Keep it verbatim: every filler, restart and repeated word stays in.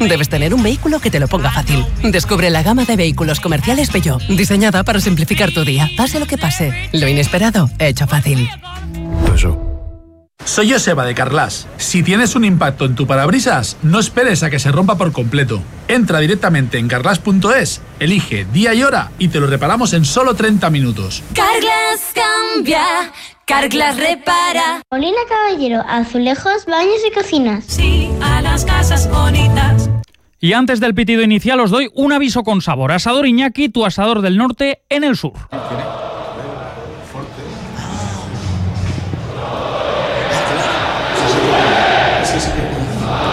Debes tener un vehículo que te lo ponga fácil. Descubre la gama de vehículos comerciales Peugeot, diseñada para simplificar tu día, pase lo que pase. Lo inesperado, hecho fácil. Peugeot. Soy Joseba de Carglass. Si tienes un impacto en tu parabrisas, no esperes a que se rompa por completo. Entra directamente en carglass punto es, elige día y hora y te lo reparamos en solo treinta minutos. Carglass cambia, Carglass repara. Molina Caballero, azulejos, baños y cocinas. Sí, a las casas bonitas. Y antes del pitido inicial os doy un aviso con sabor. Asador Iñaki, tu asador del norte en el sur.